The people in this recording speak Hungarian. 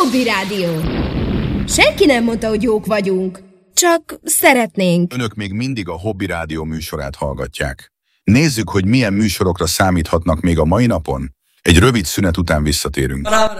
Hobby Rádió. Senki nem mondta, hogy jók vagyunk. Csak szeretnénk. Önök még mindig a Hobby Rádió műsorát hallgatják. Nézzük, hogy milyen műsorokra számíthatnak még a mai napon. Egy rövid szünet után visszatérünk.